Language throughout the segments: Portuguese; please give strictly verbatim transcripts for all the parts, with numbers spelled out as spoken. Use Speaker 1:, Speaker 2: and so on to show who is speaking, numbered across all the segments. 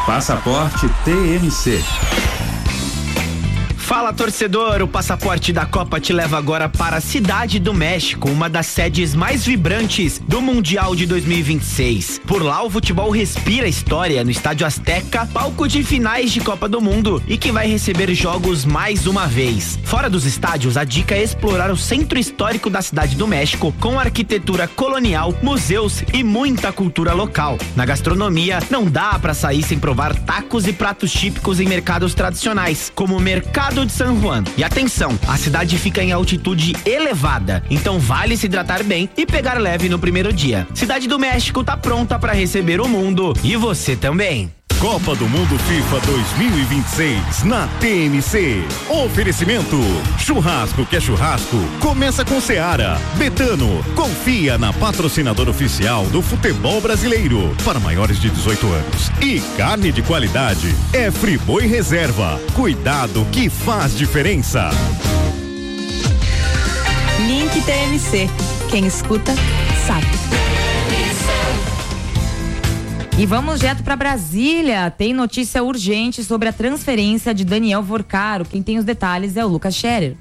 Speaker 1: Passaporte T M C.
Speaker 2: Fala, torcedor, o Passaporte da Copa te leva agora para a Cidade do México, uma das sedes mais vibrantes do Mundial de dois mil e vinte e seis. Por lá, o futebol respira história no Estádio Azteca, palco de finais de Copa do Mundo e que vai receber jogos mais uma vez. Fora dos estádios, a dica é explorar o centro histórico da Cidade do México, com arquitetura colonial, museus e muita cultura local. Na gastronomia, não dá para sair sem provar tacos e pratos típicos em mercados tradicionais, como o Mercado de San Juan. E atenção, a cidade fica em altitude elevada, então vale se hidratar bem e pegar leve no primeiro dia. Cidade do México tá pronta para receber o mundo e você também.
Speaker 3: Copa do Mundo FIFA dois mil e vinte e seis na T M C. Oferecimento: churrasco que é churrasco, começa com Seara. Betano, confia na patrocinadora oficial do futebol brasileiro para maiores de dezoito anos. E carne de qualidade é Friboi Reserva. Cuidado que faz diferença.
Speaker 4: Link T M C. Quem escuta, sabe. E vamos direto para Brasília. Tem notícia urgente sobre a transferência de Daniel Vorcaro. Quem tem os detalhes é o Lucas Scherer.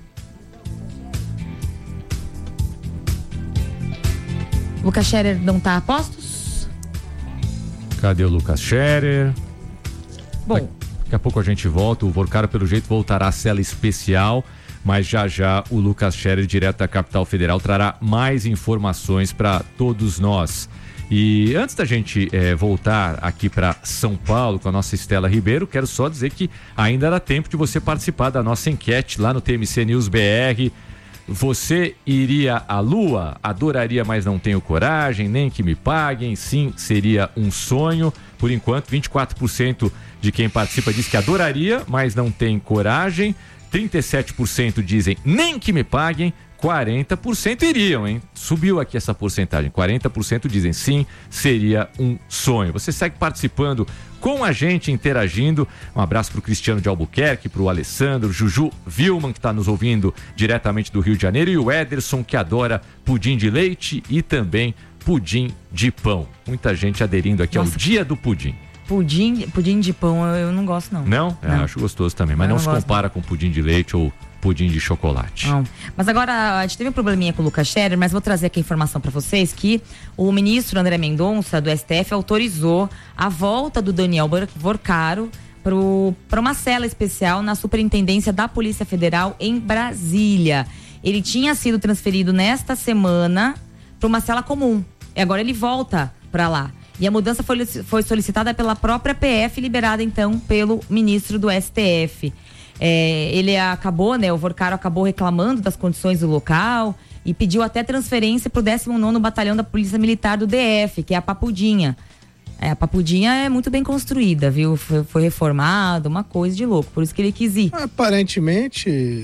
Speaker 4: Lucas Scherer não tá a postos?
Speaker 5: Cadê o Lucas Scherer?
Speaker 4: Bom,
Speaker 5: daqui a pouco a gente volta. O Vorcaro, pelo jeito, voltará à cela especial. Mas já já o Lucas Scherer, direto da capital federal, trará mais informações para todos nós. E antes da gente é, voltar aqui para São Paulo com a nossa Estela Ribeiro, quero só dizer que ainda dá tempo de você participar da nossa enquete lá no T M C News B R. Você iria à Lua? Adoraria, mas não tenho coragem, nem que me paguem. Sim, seria um sonho. Por enquanto, vinte e quatro por cento de quem participa diz que adoraria, mas não tem coragem. trinta e sete por cento dizem nem que me paguem. quarenta por cento iriam, hein? Subiu aqui essa porcentagem. quarenta por cento dizem sim, seria um sonho. Você segue participando com a gente, interagindo. Um abraço pro Cristiano de Albuquerque, pro Alessandro, Juju Vilman, que tá nos ouvindo diretamente do Rio de Janeiro, e o Ederson, que adora pudim de leite e também pudim de pão. Muita gente aderindo aqui Nossa. ao Dia do Pudim.
Speaker 4: Pudim, pudim de pão eu, eu não gosto, não.
Speaker 5: Não? não. É, acho gostoso também, mas não, não se gosto, compara não. com pudim de leite ou pudim de chocolate. Não.
Speaker 4: Mas agora, a gente teve um probleminha com o Lucas Scherer, mas vou trazer aqui a informação para vocês que o ministro André Mendonça, do S T F, autorizou a volta do Daniel Vorcaro para uma cela especial na Superintendência da Polícia Federal em Brasília. Ele tinha sido transferido nesta semana para uma cela comum. E agora ele volta para lá. E a mudança foi, foi solicitada pela própria P F, liberada então pelo ministro do S T F. É, ele acabou, né, o Vorcaro acabou reclamando das condições do local e pediu até transferência para o décimo nono Batalhão da Polícia Militar do D F, que é a Papudinha. É, a Papudinha é muito bem construída, viu? Foi, foi reformada, uma coisa de louco, por isso que ele quis ir.
Speaker 6: Aparentemente,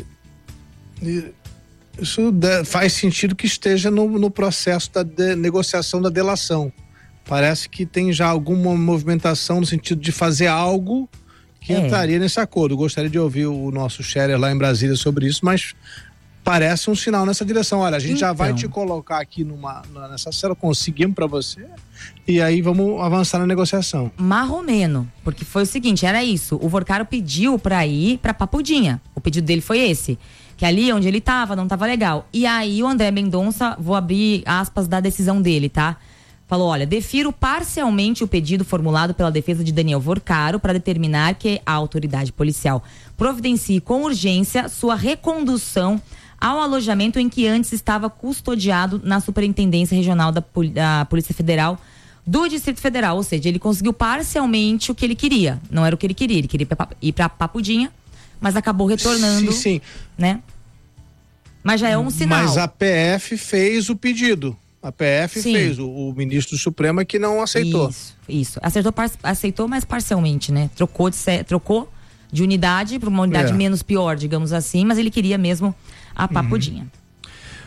Speaker 6: isso faz sentido que esteja no, no processo da de, negociação da delação. Parece que tem já alguma movimentação no sentido de fazer algo que é. entraria nesse acordo. Gostaria de ouvir o nosso Scherer lá em Brasília sobre isso, mas parece um sinal nessa direção. Olha, a gente então. já vai te colocar aqui numa, nessa cela, conseguimos para você, e aí vamos avançar na negociação.
Speaker 4: Marromeno, porque foi o seguinte, era isso, o Vorcaro pediu para ir para Papudinha, o pedido dele foi esse, que ali onde ele tava não tava legal. E aí o André Mendonça, vou abrir aspas da decisão dele, tá? Falou, olha, defiro parcialmente o pedido formulado pela defesa de Daniel Vorcaro para determinar que a autoridade policial providencie com urgência sua recondução ao alojamento em que antes estava custodiado na Superintendência Regional da, Pol- da Polícia Federal do Distrito Federal. Ou seja, ele conseguiu parcialmente o que ele queria. Não era o que ele queria, ele queria ir para Papudinha, mas acabou retornando.
Speaker 6: Sim, sim.
Speaker 4: Né? Mas já é um sinal.
Speaker 6: Mas a P F fez o pedido. A P F Sim. fez, o, o ministro do Supremo é que não aceitou.
Speaker 4: Isso, isso. Acertou, par, aceitou, mas parcialmente, né? Trocou de, trocou de unidade para uma unidade é. menos pior, digamos assim, mas ele queria mesmo a Papudinha. Uhum.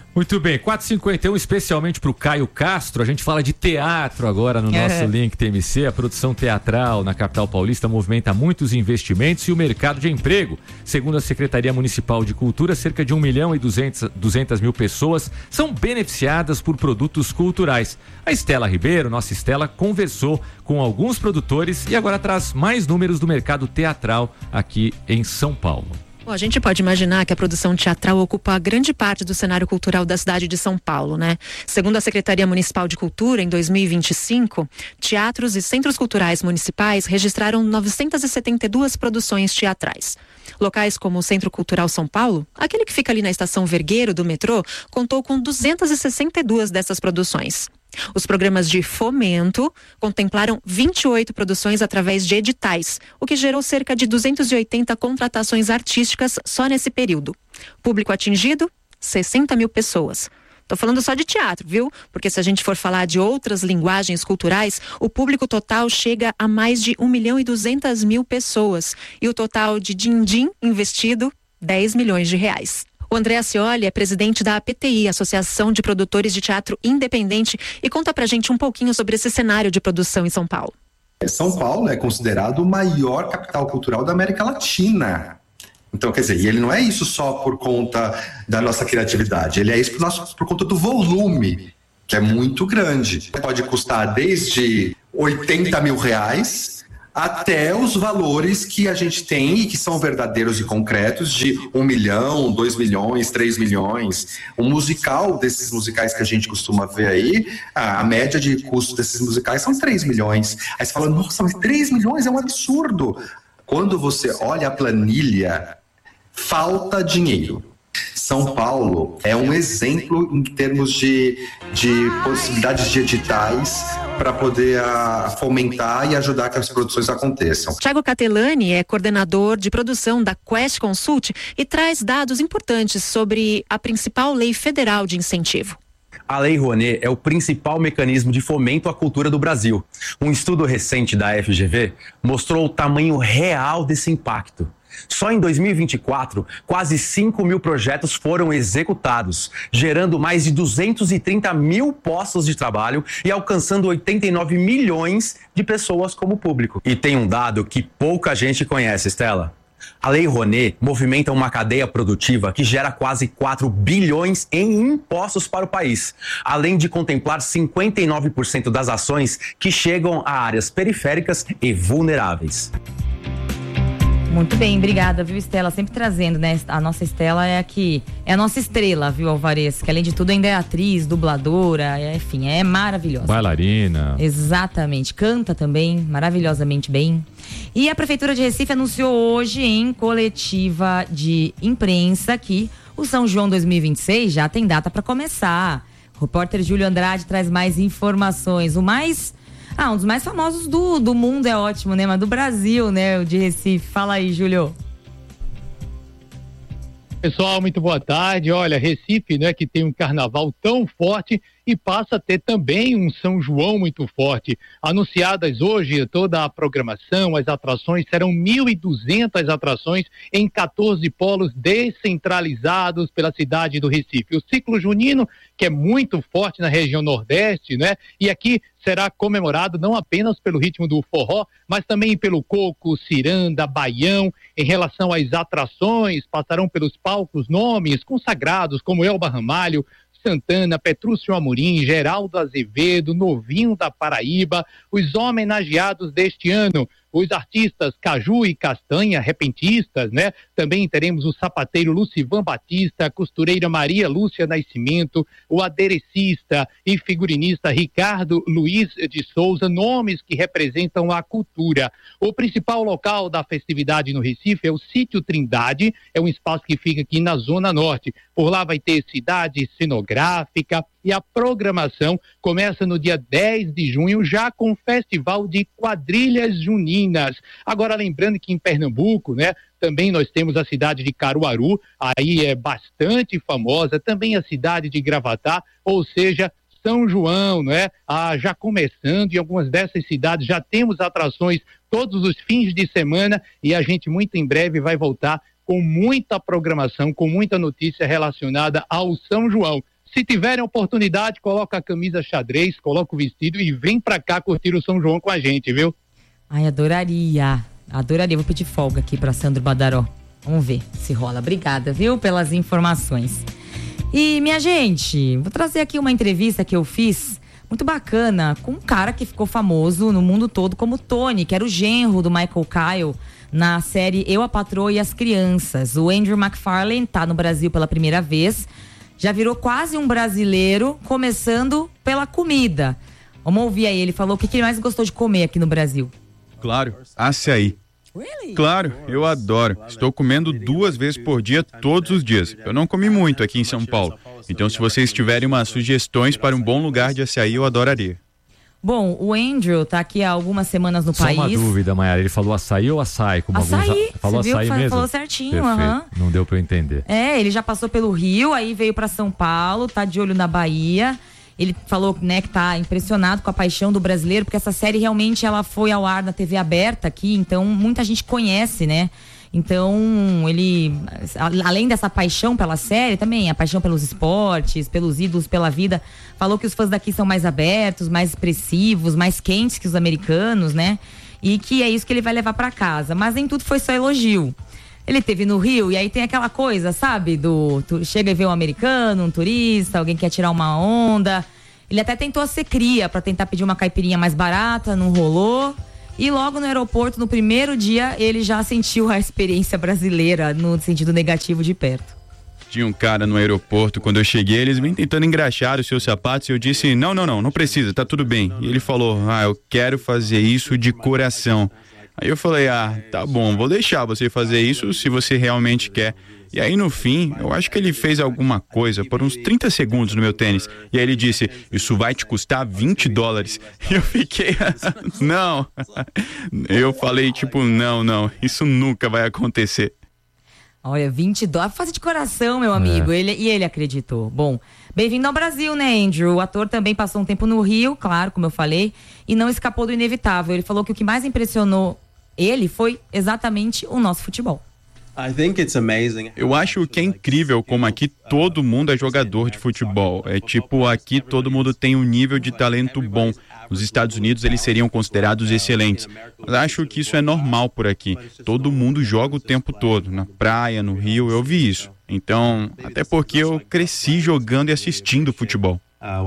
Speaker 5: Muito bem, quatro e cinquenta e um, especialmente para o Caio Castro. A gente fala de teatro agora no nosso
Speaker 4: É.
Speaker 5: Link T M C. A produção teatral na capital paulista movimenta muitos investimentos e o mercado de emprego. Segundo a Secretaria Municipal de Cultura, cerca de um milhão e duzentas mil pessoas são beneficiadas por produtos culturais. A Estela Ribeiro, nossa Estela, conversou com alguns produtores e agora traz mais números do mercado teatral aqui em São Paulo.
Speaker 7: Bom, a gente pode imaginar que a produção teatral ocupa grande parte do cenário cultural da cidade de São Paulo, né? Segundo a Secretaria Municipal de Cultura, em dois mil e vinte e cinco, teatros e centros culturais municipais registraram novecentas e setenta e duas produções teatrais. Locais como o Centro Cultural São Paulo, aquele que fica ali na estação Vergueiro do metrô, contou com duzentas e sessenta e duas dessas produções. Os programas de fomento contemplaram vinte e oito produções através de editais, o que gerou cerca de duzentas e oitenta contratações artísticas só nesse período. Público atingido, sessenta mil pessoas. Tô falando só de teatro, viu? Porque se a gente for falar de outras linguagens culturais, o público total chega a mais de um milhão e duzentas mil pessoas. E o total de din-din investido, dez milhões de reais. O André Ascioli é presidente da A P T I, Associação de Produtores de Teatro Independente, e conta pra gente um pouquinho sobre esse cenário de produção em São Paulo.
Speaker 8: São Paulo é considerado o maior capital cultural da América Latina. Então, quer dizer, e ele não é isso só por conta da nossa criatividade, ele é isso por, nosso, por conta do volume, que é muito grande. Pode custar desde oitenta mil reais até os valores que a gente tem e que são verdadeiros e concretos de um milhão, dois milhões, três milhões. O musical desses musicais que a gente costuma ver aí, a, a média de custo desses musicais são três milhões. Aí você fala, nossa, mas três milhões é um absurdo. Quando você olha a planilha, falta dinheiro. São Paulo é um exemplo em termos de, de possibilidades de editais para poder a, fomentar e ajudar que as produções aconteçam.
Speaker 7: Thiago Catelani é coordenador de produção da Quest Consult e traz dados importantes sobre a principal lei federal de incentivo.
Speaker 9: A Lei Rouanet é o principal mecanismo de fomento à cultura do Brasil. Um estudo recente da F G V mostrou o tamanho real desse impacto. Só em dois mil e vinte e quatro, quase cinco mil projetos foram executados, gerando mais de duzentos e trinta mil postos de trabalho e alcançando oitenta e nove milhões de pessoas como público. E tem um dado que pouca gente conhece, Estela. A Lei Rouanet movimenta uma cadeia produtiva que gera quase quatro bilhões em impostos para o país, além de contemplar cinquenta e nove por cento das ações que chegam a áreas periféricas e vulneráveis.
Speaker 4: Muito bem, obrigada, viu, Estela? Sempre trazendo, né? A nossa Estela é aqui, é a nossa estrela, viu, Alvarez? Que além de tudo ainda é atriz, dubladora, é, enfim, é maravilhosa.
Speaker 5: Bailarina.
Speaker 4: Exatamente, canta também maravilhosamente bem. E a Prefeitura de Recife anunciou hoje em coletiva de imprensa que o São João dois mil e vinte e seis já tem data para começar. O repórter Júlio Andrade traz mais informações. O mais... Ah, um dos mais famosos do, do mundo é ótimo, né? Mas do Brasil, né? O de Recife. Fala aí, Júlio.
Speaker 10: Pessoal, muito boa tarde. Olha, Recife, né, que tem um carnaval tão forte e passa a ter também um São João muito forte. Anunciadas hoje toda a programação, as atrações, serão mil e duzentas atrações em quatorze polos descentralizados pela cidade do Recife. O ciclo junino, que é muito forte na região nordeste, né? E aqui será comemorado não apenas pelo ritmo do forró, mas também pelo coco, ciranda, baião. Em relação às atrações, passarão pelos palcos nomes consagrados como Elba Ramalho, Santana, Petrúcio Amorim, Geraldo Azevedo, Novinho da Paraíba, os homenageados deste ano, os artistas Caju e Castanha, repentistas, né? Também teremos o sapateiro Lucivan Batista, a costureira Maria Lúcia Nascimento, o aderecista e figurinista Ricardo Luiz de Souza, nomes que representam a cultura. O principal local da festividade no Recife é o Sítio Trindade, é um espaço que fica aqui na Zona Norte. Por lá vai ter cidade cenográfica e a programação começa no dia dez de junho, já com o Festival de Quadrilhas Juninas. Agora, lembrando que em Pernambuco, né, também nós temos a cidade de Caruaru, aí é bastante famosa, também a cidade de Gravatá, ou seja, São João, né? Ah, já começando, em algumas dessas cidades já temos atrações todos os fins de semana e a gente muito em breve vai voltar com muita programação, com muita notícia relacionada ao São João. Se tiverem oportunidade, coloca a camisa xadrez, coloca o vestido e vem pra cá curtir o São João com a gente, viu?
Speaker 4: Ai, adoraria. Adoraria. Vou pedir folga aqui pra Sandro Badaró. Vamos ver se rola. Obrigada, viu, pelas informações. E, minha gente, vou trazer aqui uma entrevista que eu fiz, muito bacana, com um cara que ficou famoso no mundo todo como Tony, que era o genro do Michael Kyle na série Eu, a Patroa e as Crianças. O Andrew McFarlane tá no Brasil pela primeira vez, já virou quase um brasileiro, começando pela comida. Vamos ouvir aí, ele falou o que, que ele mais gostou de comer aqui no Brasil.
Speaker 11: Claro, açaí. Claro, eu adoro. Estou comendo duas vezes por dia, todos os dias. Eu não comi muito aqui em São Paulo. Então, se vocês tiverem umas sugestões para um bom lugar de açaí, eu adoraria.
Speaker 4: Bom, o Andrew tá aqui há algumas semanas no
Speaker 5: Só
Speaker 4: país.
Speaker 5: Só uma dúvida, Mayara. Ele falou açaí ou açaí? Como
Speaker 4: açaí.
Speaker 5: Alguns... Falou
Speaker 4: Você viu?
Speaker 5: açaí mesmo?
Speaker 4: Falou certinho. Uhum.
Speaker 5: Não deu pra eu entender.
Speaker 4: É, ele já passou pelo Rio, aí veio pra São Paulo, tá de olho na Bahia. Ele falou, né, que tá impressionado com a paixão do brasileiro, porque essa série realmente ela foi ao ar na T V aberta aqui, então muita gente conhece, né? Então, ele, além dessa paixão pela série, também a paixão pelos esportes, pelos ídolos, pela vida, falou que os fãs daqui são mais abertos, mais expressivos, mais quentes que os americanos, né? E que é isso que ele vai levar pra casa. Mas nem tudo foi só elogio. Ele teve no Rio e aí tem aquela coisa, sabe? Do tu, chega e vê um americano, um turista, alguém quer tirar uma onda. Ele até tentou ser cria pra tentar pedir uma caipirinha mais barata, não rolou. E logo no aeroporto, no primeiro dia, ele já sentiu a experiência brasileira no sentido negativo de perto.
Speaker 11: Tinha um cara no aeroporto, quando eu cheguei, eles vêm tentando engraxar os seus sapatos e eu disse, não, não, não, não precisa, tá tudo bem. E ele falou, ah, eu quero fazer isso de coração. Aí eu falei, ah, tá bom, vou deixar você fazer isso se você realmente quer. E aí no fim, eu acho que ele fez alguma coisa por uns trinta segundos no meu tênis. E aí ele disse, isso vai te custar vinte dólares. E eu fiquei, não. Eu falei tipo, não, não, isso nunca vai acontecer.
Speaker 4: Olha, vinte dólares, fazer de coração, meu amigo. É. Ele, e ele acreditou. Bom, bem-vindo ao Brasil, né, Andrew? O ator também passou um tempo no Rio, claro, como eu falei, e não escapou do inevitável. Ele falou que o que mais impressionou ele foi exatamente o nosso futebol.
Speaker 11: Eu acho que é incrível como aqui todo mundo é jogador de futebol. É tipo, aqui todo mundo tem um nível de talento bom. Nos Estados Unidos eles seriam considerados excelentes. Mas acho que isso é normal por aqui. Todo mundo joga o tempo todo. Na praia, no Rio, eu vi isso. Então, até porque eu cresci jogando e assistindo futebol.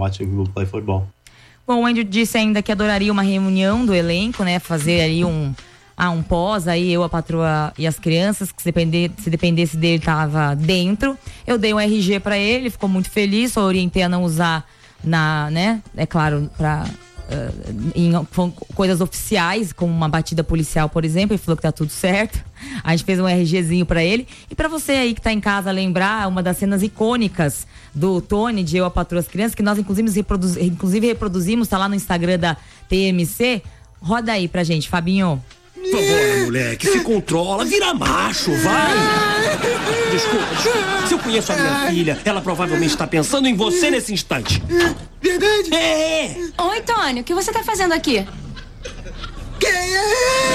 Speaker 4: Bom, o Andrew disse ainda que adoraria uma reunião do elenco, né? Fazer aí um... Ah, um pós, aí eu, a patroa e as crianças, que se, depender, se dependesse dele, tava dentro. Eu dei um R G pra ele, ficou muito feliz, só orientei a não usar na, né, é claro, pra, uh, em coisas oficiais, como uma batida policial, por exemplo. Ele falou que tá tudo certo. A gente fez um RGzinho pra ele. E pra você aí que tá em casa lembrar, uma das cenas icônicas do Tony, de Eu, a Patroa e as Crianças, que nós inclusive, reproduz, inclusive reproduzimos, tá lá no Instagram da T M C. Roda aí pra gente, Fabinho.
Speaker 12: Vambora, moleque, se controla, vira macho, vai! Desculpa, desculpa. Se eu conheço a minha filha, ela provavelmente está pensando em você nesse instante.
Speaker 13: Verdade?
Speaker 12: É!
Speaker 13: Oi, Tony, o que você tá fazendo aqui?
Speaker 12: Quem é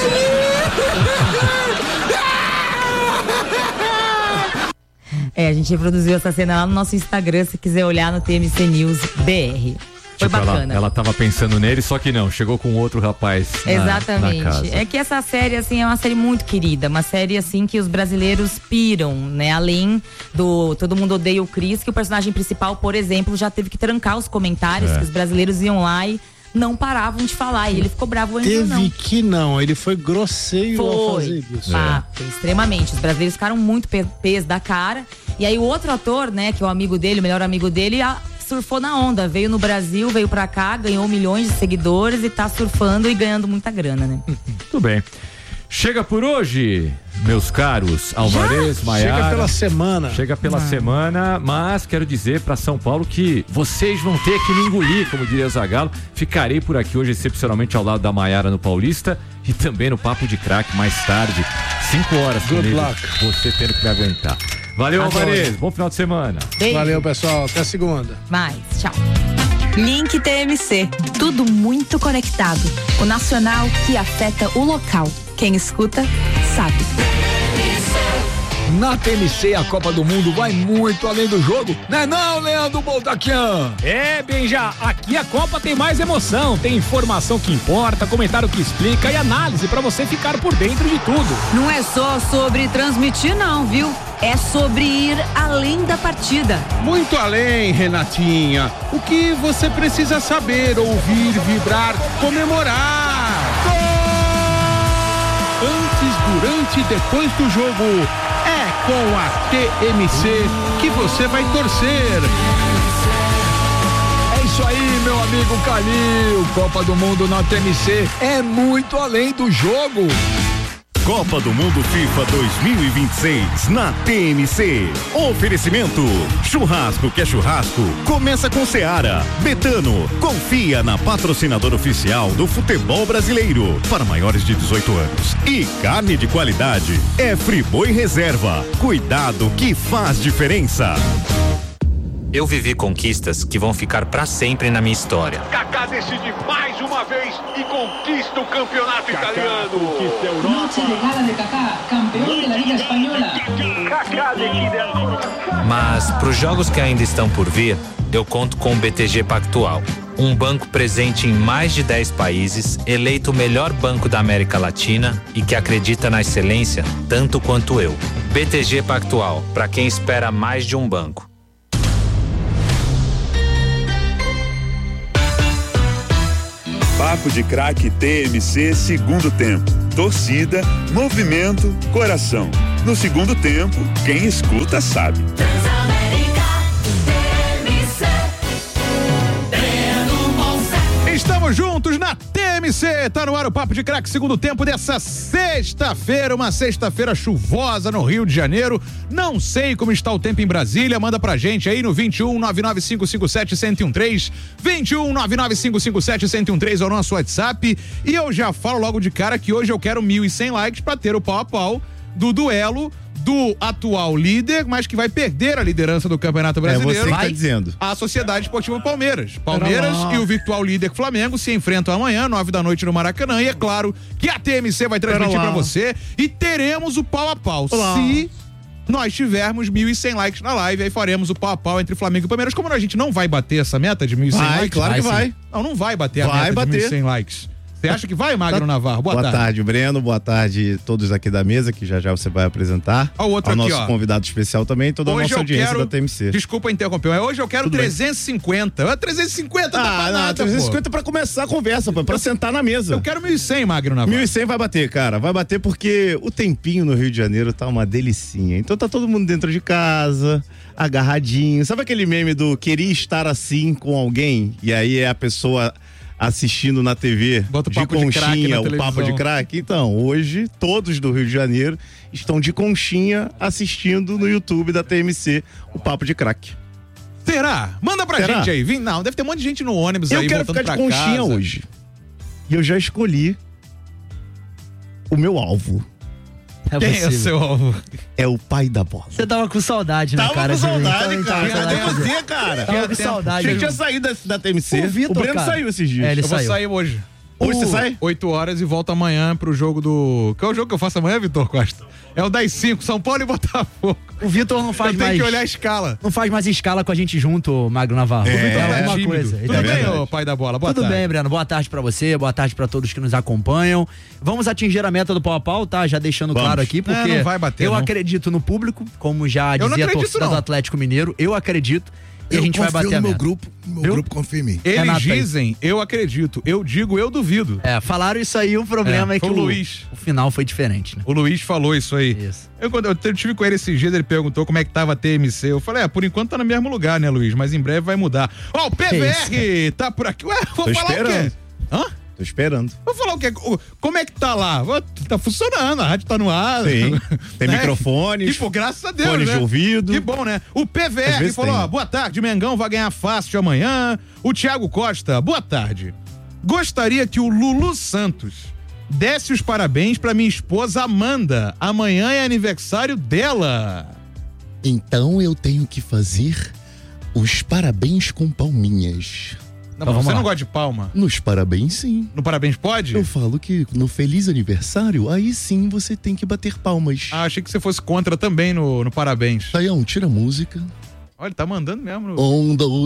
Speaker 4: É, a gente reproduziu essa cena lá no nosso Instagram, se quiser olhar no T M C News B R. Foi
Speaker 5: tipo,
Speaker 4: bacana.
Speaker 5: Ela, ela tava pensando nele, só que não, chegou com outro rapaz na,
Speaker 4: Exatamente.
Speaker 5: na casa.
Speaker 4: É que essa série, assim, é uma série muito querida, uma série, assim, que os brasileiros piram, né? Além do Todo Mundo Odeia o Chris, que o personagem principal, por exemplo, já teve que trancar os comentários, é. que os brasileiros iam lá e não paravam de falar, e ele ficou bravo antes.
Speaker 6: Teve
Speaker 4: não.
Speaker 6: que não, ele foi grosseiro
Speaker 4: foi.
Speaker 6: ao fazer isso.
Speaker 4: Ah, foi extremamente. Os brasileiros ficaram muito pés da cara. E aí o outro ator, né, que é o amigo dele, o melhor amigo dele, a, surfou na onda, veio no Brasil, veio pra cá, ganhou milhões de seguidores e tá surfando e ganhando muita grana, né?
Speaker 5: Tudo bem. Chega por hoje, meus caros Alvarez, Maiara.
Speaker 6: Chega pela semana.
Speaker 5: Chega pela
Speaker 6: ah.
Speaker 5: semana, mas quero dizer para São Paulo que vocês vão ter que me engolir, como diria Zagallo. Ficarei por aqui hoje excepcionalmente ao lado da Maiara no Paulista e também no Papo de Crack mais tarde, cinco horas comigo, você tendo que me aguentar. Valeu, Alvarez, bom final de semana.
Speaker 6: Beijo. Valeu, pessoal, até segunda.
Speaker 4: Mais, tchau.
Speaker 14: Link T M C, tudo muito conectado. O nacional que afeta o local. Quem escuta, sabe.
Speaker 15: Na T M C, a Copa do Mundo vai muito além do jogo, né não, Leandro Boltaquian?
Speaker 16: É, Benja, aqui a Copa tem mais emoção, tem informação que importa, comentário que explica e análise pra você ficar por dentro de tudo.
Speaker 17: Não é só sobre transmitir não, viu? É sobre ir além da partida.
Speaker 18: Muito além, Renatinha. O que você precisa saber, ouvir, vibrar, comemorar. Gol! Antes, durante e depois do jogo, é com a T M C que você vai torcer.
Speaker 15: É isso aí, meu amigo Calil. Copa do Mundo na T M C é muito além do jogo.
Speaker 3: Copa do Mundo FIFA dois mil e vinte e seis na T M C. Oferecimento: churrasco que é churrasco, começa com Seara. Betano, confia na patrocinadora oficial do futebol brasileiro para maiores de dezoito anos. E carne de qualidade é Friboi Reserva. Cuidado que faz diferença.
Speaker 19: Eu vivi conquistas que vão ficar pra sempre na minha história.
Speaker 20: Kaká decide mais uma vez e conquista o campeonato Kaká italiano. Conquista a Europa.
Speaker 21: Noche de gala de Kaká, campeão da Liga Espanhola.
Speaker 20: Kaká decide ancora.
Speaker 19: Mas pros jogos que ainda estão por vir, eu conto com o B T G Pactual. Um banco presente em mais de dez países, eleito o melhor banco da América Latina e que acredita na excelência tanto quanto eu. B T G Pactual, pra quem espera mais de um banco.
Speaker 22: Papo de Craque T M C segundo tempo. Torcida, movimento, coração. No segundo tempo, quem escuta sabe.
Speaker 23: Estamos juntos na T M C, tá no ar o Papo de Craque, segundo tempo dessa sexta-feira, uma sexta-feira chuvosa no Rio de Janeiro. Não sei como está o tempo em Brasília, manda pra gente aí no vinte e um, nove nove cinco cinco sete, um zero um três, vinte e um, nove nove cinco cinco sete, um zero um três é o nosso WhatsApp. E eu já falo logo de cara que hoje eu quero mil e cem likes pra ter o pau a pau do duelo do atual líder, mas que vai perder a liderança do Campeonato Brasileiro.
Speaker 24: É você que tá dizendo.
Speaker 23: A Sociedade Esportiva Palmeiras. Palmeiras e o virtual líder Flamengo se enfrentam amanhã, nove da noite no Maracanã. E é claro que a T M C vai transmitir pra você e teremos o pau a pau. Olá. Se nós tivermos mil e cem likes na live, aí faremos o pau a pau entre Flamengo e Palmeiras. Como a gente não vai bater essa meta de mil e cem
Speaker 24: vai,
Speaker 23: likes?
Speaker 24: Claro que vai.
Speaker 23: Não, não vai bater a
Speaker 24: vai
Speaker 23: meta
Speaker 24: bater.
Speaker 23: de mil e cem likes. Você acha que vai, Magno Navarro? Boa,
Speaker 24: Boa
Speaker 23: tarde.
Speaker 24: tarde, Breno. Boa tarde todos aqui da mesa, que já já você vai apresentar.
Speaker 23: Ó, o outro
Speaker 24: Ao
Speaker 23: aqui,
Speaker 24: nosso
Speaker 23: ó.
Speaker 24: convidado especial também, toda
Speaker 23: Hoje
Speaker 24: a nossa
Speaker 23: eu
Speaker 24: audiência
Speaker 23: quero,
Speaker 24: da T M C.
Speaker 23: Desculpa interromper, mas hoje eu quero
Speaker 24: Tudo
Speaker 23: trezentos e cinquenta. Ah, trezentos e cinquenta,
Speaker 24: Ah,
Speaker 23: tá pra
Speaker 24: não,
Speaker 23: nada,
Speaker 24: trezentos e cinquenta
Speaker 23: pô.
Speaker 24: pra começar a conversa, pô, pra sentar na mesa.
Speaker 23: Eu quero mil e cem, Magno Navarro.
Speaker 24: mil e cem vai bater, cara. Vai bater porque o tempinho no Rio de Janeiro tá uma delicinha. Então tá todo mundo dentro de casa, agarradinho. Sabe aquele meme do queria estar assim com alguém? E aí é a pessoa assistindo na T V,
Speaker 23: Bota o
Speaker 24: de
Speaker 23: papo de craque
Speaker 24: conchinha,
Speaker 23: na
Speaker 24: o papo
Speaker 23: televisão.
Speaker 24: de craque. Então, hoje, todos do Rio de Janeiro estão de conchinha assistindo no YouTube da T M C o Papo de Craque.
Speaker 23: Será? Manda pra
Speaker 24: Será?
Speaker 23: gente aí. Vim, não, deve ter um monte de gente no ônibus
Speaker 24: Eu
Speaker 23: aí
Speaker 24: quero
Speaker 23: voltando
Speaker 24: ficar de
Speaker 23: pra
Speaker 24: conchinha
Speaker 23: casa.
Speaker 24: hoje. E eu já escolhi o meu alvo.
Speaker 25: É
Speaker 23: Quem é o
Speaker 25: possível.
Speaker 23: seu alvo?
Speaker 24: É o pai da bola.
Speaker 25: Você tava com saudade, né,
Speaker 24: Tava
Speaker 25: cara?
Speaker 24: com saudade,
Speaker 25: Então,
Speaker 24: cara.
Speaker 25: então,
Speaker 24: Cadê
Speaker 25: então,
Speaker 24: você, cara?
Speaker 25: Tava com saudade.
Speaker 24: Achei que tinha saído da, da T M C.
Speaker 25: O Vitor,
Speaker 24: Breno
Speaker 25: cara.
Speaker 24: saiu esses dias.
Speaker 25: É, ele
Speaker 23: Eu vou
Speaker 25: saiu.
Speaker 23: sair hoje.
Speaker 24: Hoje você sai?
Speaker 23: oito horas e volta amanhã pro jogo do... Qual é o jogo que eu faço amanhã, Vitor Costa? É o das cinco, São Paulo e Botafogo.
Speaker 25: O Vitor não faz
Speaker 23: eu
Speaker 25: mais...
Speaker 23: tenho que olhar a escala.
Speaker 25: Não faz mais escala com a gente junto, Magno Navarro.
Speaker 23: É,
Speaker 25: o Vitor
Speaker 23: é
Speaker 25: alguma
Speaker 23: tímido.
Speaker 25: coisa.
Speaker 23: Tudo
Speaker 25: É
Speaker 23: bem,
Speaker 25: verdade.
Speaker 23: ô pai da bola? Boa
Speaker 25: Tudo
Speaker 23: tarde.
Speaker 25: bem, Breno. Boa tarde pra você, boa tarde pra todos que nos acompanham. Vamos atingir a meta do pau a pau, tá? Já deixando
Speaker 23: Vamos.
Speaker 25: claro aqui, porque
Speaker 23: É, não vai bater,
Speaker 25: eu
Speaker 23: não.
Speaker 25: acredito no público, como já
Speaker 23: Eu não
Speaker 25: dizia a
Speaker 23: acredito,
Speaker 25: torcida
Speaker 23: não.
Speaker 25: do Atlético Mineiro, eu acredito. E
Speaker 26: Eu
Speaker 25: a gente vai
Speaker 26: confio
Speaker 25: bater a
Speaker 26: no meu
Speaker 25: meta.
Speaker 26: grupo, meu
Speaker 25: Viu?
Speaker 26: grupo confia em mim.
Speaker 23: Eles
Speaker 25: Renato aí.
Speaker 23: dizem, eu acredito. Eu digo, eu duvido.
Speaker 25: É, falaram isso aí, o problema é,
Speaker 23: É,
Speaker 25: que
Speaker 23: foi
Speaker 25: o,
Speaker 23: o Luiz.
Speaker 25: o final foi diferente, né?
Speaker 23: O Luiz falou isso aí.
Speaker 25: Isso.
Speaker 23: Eu, quando eu tive com ele esses dias, ele perguntou como é que tava a T M C. Eu falei, é, por enquanto tá no mesmo lugar, né, Luiz? Mas em breve vai mudar. Ó, o P V R tá por aqui. Ué, vou
Speaker 24: Tô
Speaker 23: falar o
Speaker 24: esperando.
Speaker 23: quê? Hã?
Speaker 24: Tô esperando.
Speaker 23: Vou falar o quê? O- Como é que tá lá? Ó, tá funcionando, a rádio tá no ar.
Speaker 24: Sim. Tem
Speaker 23: Né?
Speaker 24: microfones.
Speaker 23: Tipo, graças a Deus,
Speaker 24: fones
Speaker 23: né?
Speaker 24: de ouvido.
Speaker 23: Que bom, né? O P V
Speaker 24: Às
Speaker 23: R
Speaker 24: vezes
Speaker 23: falou,
Speaker 24: tem.
Speaker 23: ó, boa tarde, Mengão vai ganhar fácil amanhã. O Thiago Costa, boa tarde. Gostaria que o Lulu Santos desse os parabéns pra minha esposa Amanda. Amanhã é aniversário dela.
Speaker 26: Então eu tenho que fazer os parabéns com palminhas.
Speaker 23: Não,
Speaker 25: Então,
Speaker 23: você
Speaker 25: vamos
Speaker 23: não
Speaker 25: lá.
Speaker 23: gosta de palma?
Speaker 1: Nos parabéns, sim.
Speaker 23: No parabéns pode?
Speaker 1: Eu falo que no feliz aniversário, aí sim você tem que bater palmas.
Speaker 23: Ah, achei que você fosse contra também no, no parabéns.
Speaker 1: Saião, tira a música.
Speaker 23: Olha, tá mandando mesmo.
Speaker 1: Onda,